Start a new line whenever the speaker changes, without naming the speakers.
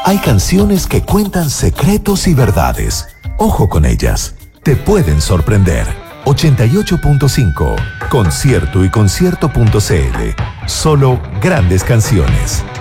Hay canciones que cuentan secretos y verdades. Ojo con ellas. Te pueden sorprender. 88.5. Concierto y concierto.cl. Solo grandes canciones.